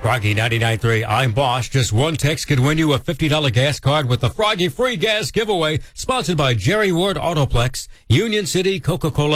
Froggy 99.3, I'm Bosch. Just one text could win you a $50 gas card with the Froggy Free Gas Giveaway, sponsored by Jerry Ward Autoplex, Union City, Coca-Cola.